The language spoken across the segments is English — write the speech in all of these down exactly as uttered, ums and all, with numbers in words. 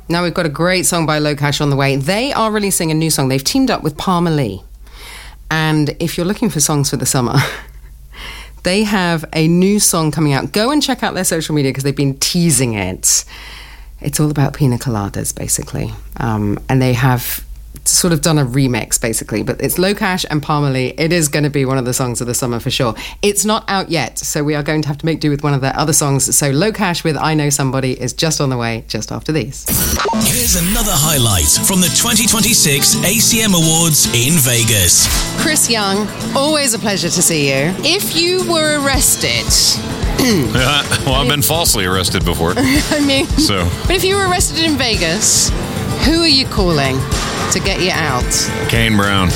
Now we've got a great song by Locash on the way. They are releasing a new song. They've teamed up with Palmer Lee. And if you're looking for songs for the summer, they have a new song coming out. Go and check out their social media because they've been teasing it. It's all about pina coladas, basically. Um, and they have sort of done a remix, basically. But it's Locash and Palmer Lee. It is going to be one of the songs of the summer for sure. It's not out yet, so we are going to have to make do with one of their other songs. So Locash with I Know Somebody is just on the way, just after these. Here's another highlight from the twenty twenty-six A C M Awards in Vegas. Chris Young, always a pleasure to see you. If you were arrested... uh, well, I've been falsely arrested before. I mean... So. But if you were arrested in Vegas, who are you calling to get you out? Kane Brown.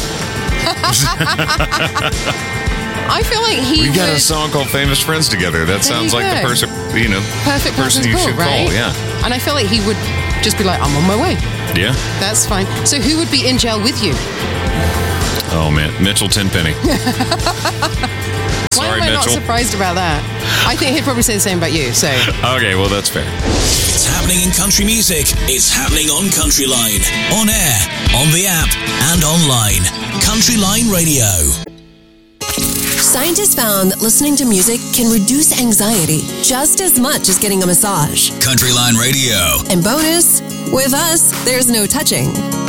I feel like he We got would... a song called Famous Friends Together. That sounds like go. the person, you know, Perfect person person you to should call, right? call. Yeah. And I feel like he would just be like, I'm on my way. Yeah. That's fine. So who would be in jail with you? Oh, man. Mitchell Tenpenny. Why Sorry, am I Mitchell. not surprised about that? I think he'd probably say the same about you, so... Okay, well, that's fair. It's happening in country music. It's happening on Countryline. On air, on the app, and online. Countryline Radio. Scientists found that listening to music can reduce anxiety just as much as getting a massage. Countryline Radio. And bonus, with us, there's no touching.